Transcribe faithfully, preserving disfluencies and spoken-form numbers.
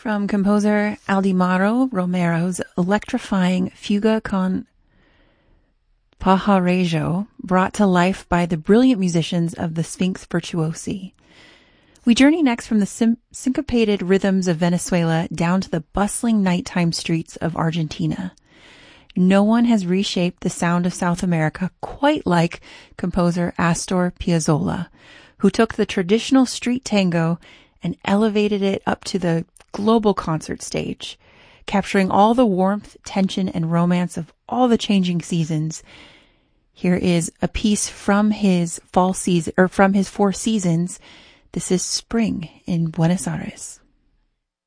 From composer Aldemaro Romero's electrifying Fuga con Pajarejo, brought to life by the brilliant musicians of the Sphinx Virtuosi. We journey next from the syn- syncopated rhythms of Venezuela down to the bustling nighttime streets of Argentina. No one has reshaped the sound of South America quite like composer Astor Piazzolla, who took the traditional street tango and elevated it up to the global concert stage, capturing all the warmth, tension, and romance of all the changing seasons. Here is a piece from his fall season, or from his Four Seasons. This is Spring in Buenos Aires.